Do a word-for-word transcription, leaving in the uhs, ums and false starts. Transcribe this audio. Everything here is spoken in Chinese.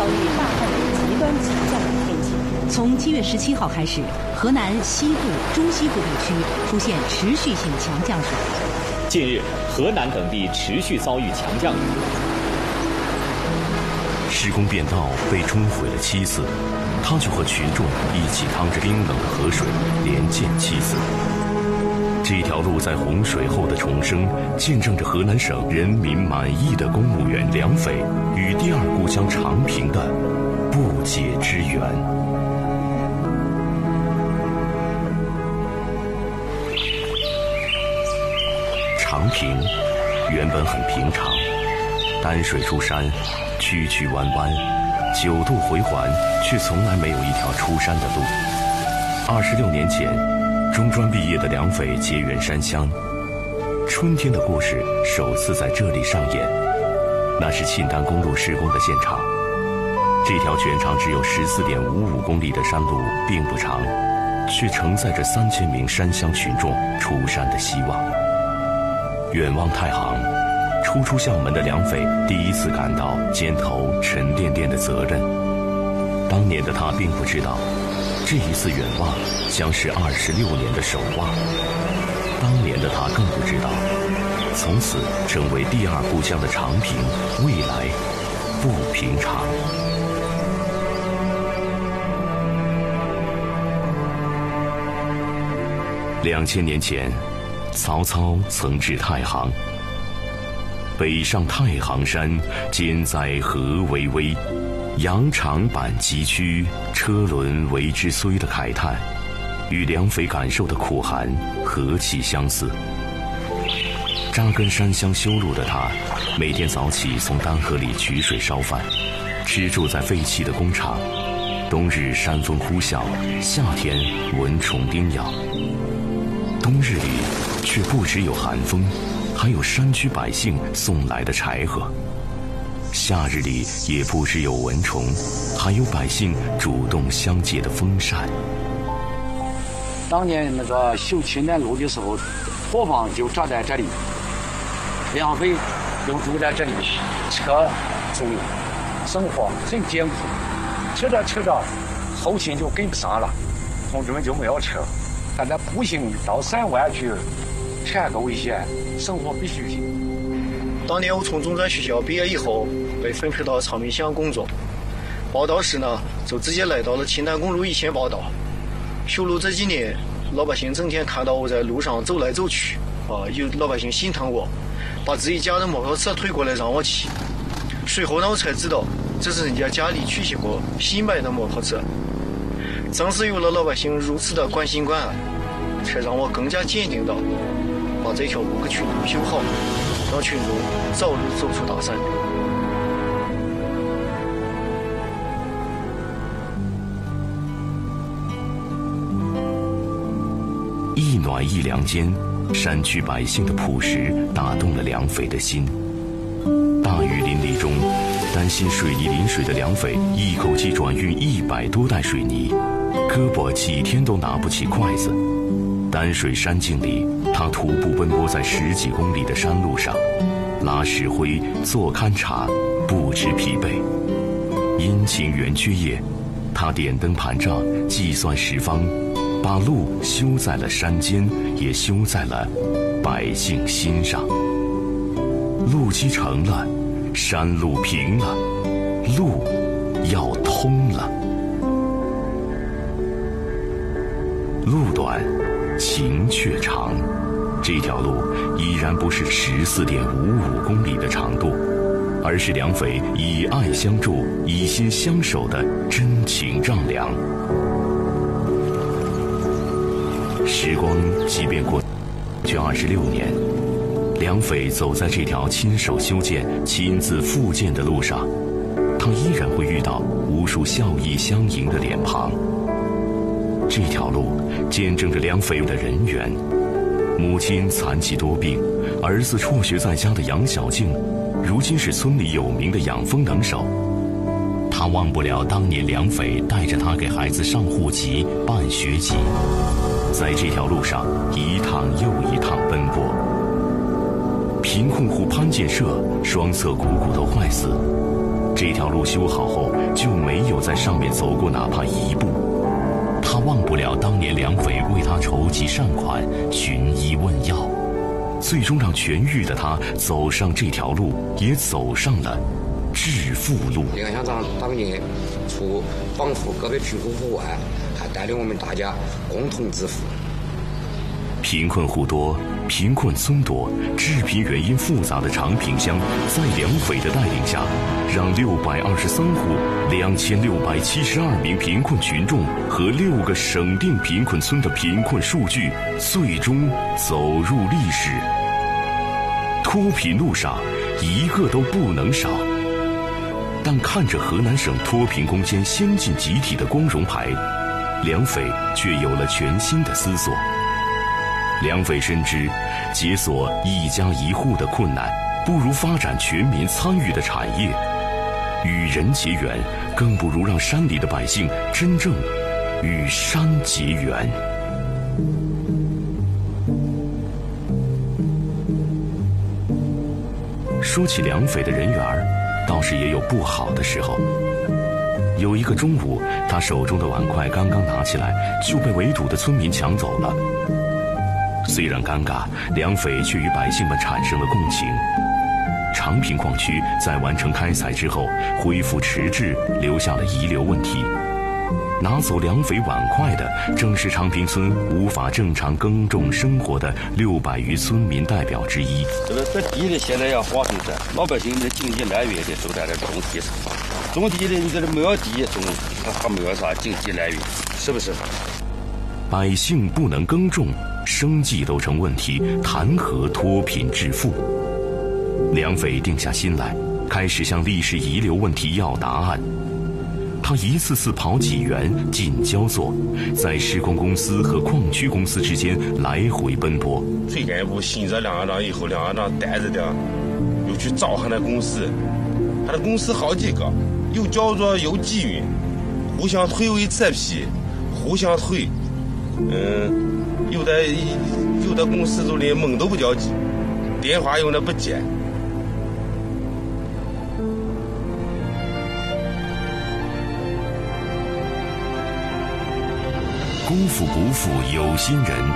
遭遇大旱等极端强降雨天气。从七月十七号开始，河南西部、中西部地区出现持续性强降水。 近日，河南等地持续遭遇强降雨。 施工便道被冲毁了七次，他就和群众一起趟着冰冷的河水连建七次。这条路在洪水后的重生，见证着河南省人民满意的公务员梁斐与第二故乡长平的不解之缘。长平原本很平常，丹水出山，曲曲弯弯，九度回环，却从来没有一条出山的路。二十六年前，中专毕业的梁斐结缘山乡，春天的故事首次在这里上演。那是沁丹公路施工的现场。这条全长只有十四点五五公里的山路并不长，却承载着三千名山乡群众出山的希望。远望太行，初出校门的梁斐第一次感到肩头沉甸甸的责任。当年的他并不知道，这一次远望将是二十六年的守望。当年的他更不知道，从此成为第二故乡的长平，未来不平常。两千年前，曹操曾至太行。北上太行山，肩载河为微，扬长板崎岖，车轮为之衰的慨叹，与梁斐感受的苦寒何其相似。扎根山乡修路的他，每天早起从丹河里取水烧饭，吃住在废弃的工厂。冬日山风呼啸，夏天蚊虫叮咬。冬日里却不只有寒风，还有山区百姓送来的柴禾。夏日里也不只有蚊虫，还有百姓主动相借的风扇。 当年那个修沁丹路的时候，伙房就扎在这里，梁斐就住在这里，车住，生活很艰苦。吃着吃着，后勤就跟不上了，同志们就没有车，大家步行到山外去采购一些生活必需品。 当年我从中专学校毕业以后，被分配到长平乡工作，报道时呢，就直接来到了沁丹公路一线报道。修路这几年，老百姓整天看到我在路上走来走去，啊，有老百姓心疼我，把自己家的摩托车推过来让我骑。随后呢，我才知道这是人家家里取下过新买的摩托车。正是有了老百姓如此的关心关爱，才让我更加坚定地把这条路给群众修好，让群众早日走出大山。 一暖一凉间，山区百姓的朴实打动了梁斐的心。大雨淋漓中，担心水泥淋水的梁斐一口气转运一百多袋水泥，胳膊几天都拿不起筷子。丹水山径里，他徒步奔波在十几公里的山路上，拉石灰、做勘察，不知疲惫。阴晴圆缺夜，他点灯盘杖，计算时方，把路修在了山间，也修在了百姓心上。路基成了，山路平了，路要通了。路短，情却长。这条路依然不是十四点五五公里的长度，而是梁斐以爱相助、以心相守的真情丈量。时光即便过去二十六年，梁斐走在这条亲手修建、亲自复建的路上，他依然会遇到无数笑意相迎的脸庞。这条路见证着梁斐的人缘。母亲残疾多病，儿子辍学在家的杨小静，如今是村里有名的养蜂能手。他忘不了当年梁斐带着他给孩子上户籍、办学籍，在这条路上一趟又一趟奔波。贫困户潘建设双侧股骨头坏死， 这条路修好后就没有在上面走过哪怕一步。他忘不了当年梁匪为他筹集善款、寻医问药，最终让痊愈的他走上这条路，也走上了致富路。 李安乡长当年除帮扶个别贫困户外，还带领我们大家共同致富。 贫困户多，贫困村多，致贫原因复杂的长坪乡，在梁匪的带领下，让六百二十三户、两千六百七十二名贫困群众和六个省定贫困村的贫困数据最终走入历史。脱贫路上，一个都不能少。但看着河南省脱贫攻坚先进集体的光荣牌，梁匪却有了全新的思索。梁匪深知，解锁一家一户的困难，不如发展全民参与的产业；与人结缘，更不如让山里的百姓真正与山结缘。说起梁匪的人缘儿，倒是也有不好的时候。有一个中午，他手中的碗筷刚刚拿起来，就被围堵的村民抢走了。虽然尴尬，梁匪却与百姓们产生了共情。长坪矿区在完成开采之后恢复迟滞，留下了遗留问题。拿走梁匪碗筷的，正是长坪村无法正常耕种生活的六百余村民代表之一。 这个这地的现在要划分噻，老百姓的经济来源的都在这种地上，种地的你这没有地种，还没有啥经济来源，是不是？ 百姓不能耕种，生计都成问题，谈何脱贫致富？梁匪定下心来，开始向历史遗留问题要答案。他一次次跑济源、进焦作，在施工公司和矿区公司之间来回奔波。 最干部信着梁院长以后，梁院长带着的又去找他那公司，他的公司好几个，又焦作又济源，互相推诿扯皮，互相推。嗯，有的有的公司都连门都不叫进，电话有的不接。 功夫不负有心人。